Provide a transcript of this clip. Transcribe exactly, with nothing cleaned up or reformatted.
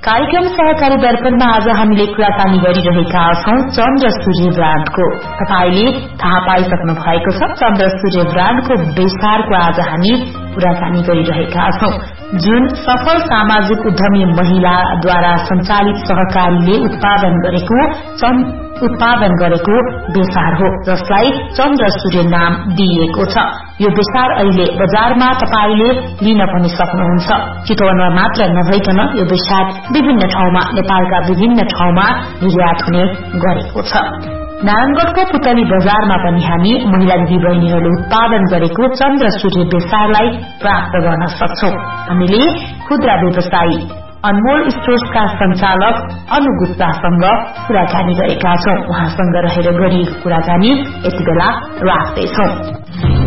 कार्यक्रम सहकारी दर्पणमा आज हामीले कुराकानी गरिरहेका छौं चन्द्र सूर्य ब्रान्डको। तपाईले थाहा पाइसक्नु भएको छ चन्द्र सूर्य ब्रान्डको बेसारको आज हामी कुराकानी गरिरहेका छौं, जुन सफल सामाजिक उद्यमी महिलाद्वारा सञ्चालित सहकारीले उत्पादन गरेको उत्पादन गरेको बेसार हो, जसलाई चन्द्र सूर्य नाम दिइएको छ। यो बेसार अहिले बजारमा तपाईले लिन पनि सक्नुहुन्छ। चितवनमा मात्र नभइकन यो बेसार विभिन्न ठाउँमा नेपालका विभिन्न ठाउँमा निर्यात हुने गरेको छ। नारायणगढ़को पुतली बजारमा पनि हामी महिला दिदी बहिनीहरूले उत्पादन गरेको चन्द्र सूर्य बेसारलाई प्राप्त गर्न सक्छौं। हामीले खुद्रा व्यवसायी अनमोल स्टोर्सका संचालक अनु गुप्तासँग कुराकानी गरेका छौं। उहाँसँग रहेर गरिएको कुराकानी यति बेला राख्दैछौं।